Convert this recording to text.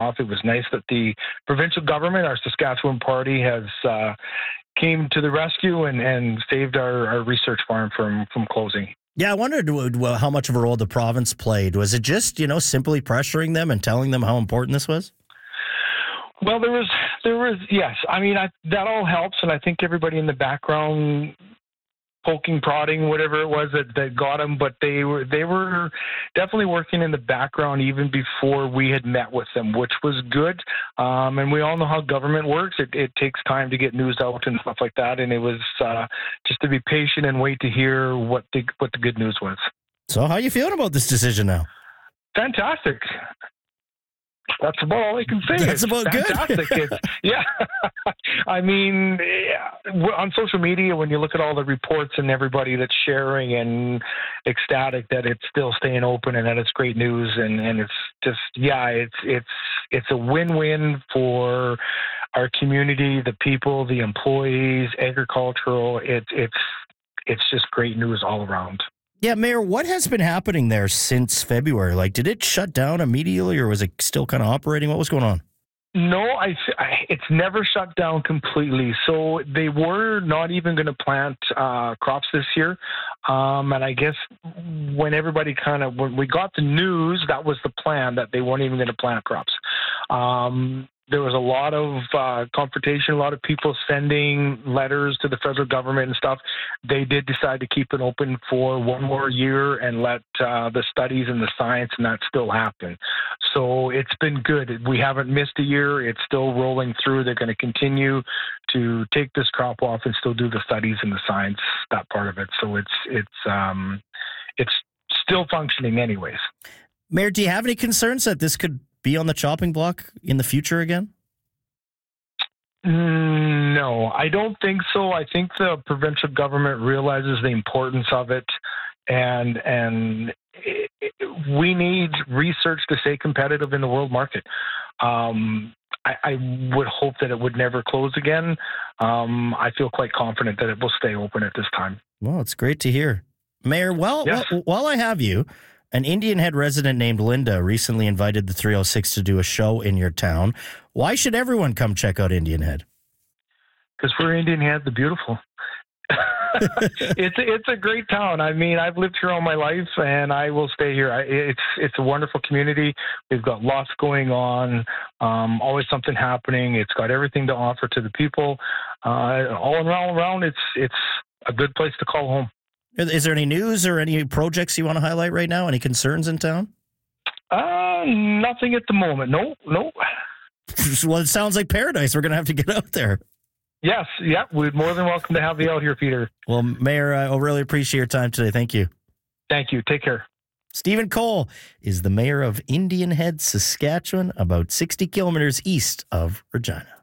off. It was nice that the provincial government, our Saskatchewan party, has came to the rescue and saved our research farm from closing. Yeah, I wondered how much of a role the province played. Was it just, simply pressuring them and telling them how important this was? Well, there was, yes. I mean, that all helps, and I think everybody in the background, poking, prodding, whatever it was that got them, but they were definitely working in the background even before we had met with them, which was good. And we all know how government works. It takes time to get news out and stuff like that, and it was just to be patient and wait to hear what the good news was. So how are you feeling about this decision now? Fantastic. That's about all I can say. That's about fantastic. Good. Yeah. I mean, on social media, when you look at all the reports and everybody that's sharing and ecstatic that it's still staying open and that it's great news, and it's just, it's a win-win for our community, the people, the employees, agricultural. It's just great news all around. Yeah, Mayor, what has been happening there since February? Like, did it shut down immediately, or was it still kind of operating? What was going on? No, it's never shut down completely. So they were not even going to plant crops this year. And I guess when we got the news, that was the plan, that they weren't even going to plant crops. There was a lot of confrontation, a lot of people sending letters to the federal government and stuff. They did decide to keep it open for one more year and let the studies and the science and that still happen. So it's been good. We haven't missed a year. It's still rolling through. They're going to continue to take this crop off and still do the studies and the science, that part of it. So it's still functioning anyways. Mayor, do you have any concerns that this could be on the chopping block in the future again? No, I don't think so. I think the provincial government realizes the importance of it, and we need research to stay competitive in the world market. I would hope that it would never close again. I feel quite confident that it will stay open at this time. Well, it's great to hear. Mayor, while I have you, an Indian Head resident named Linda recently invited the 306 to do a show in your town. Why should everyone come check out Indian Head? Because we're Indian Head, the beautiful. It's a great town. I mean, I've lived here all my life, and I will stay here. It's a wonderful community. We've got lots going on, always something happening. It's got everything to offer to the people. All around, it's a good place to call home. Is there any news or any projects you want to highlight right now? Any concerns in town? Nothing at the moment. No. Well, it sounds like paradise. We're going to have to get out there. Yes. Yeah. We're more than welcome to have you out here, Peter. Well, Mayor, I really appreciate your time today. Thank you. Thank you. Take care. Stephen Cole is the mayor of Indian Head, Saskatchewan, about 60 kilometers east of Regina.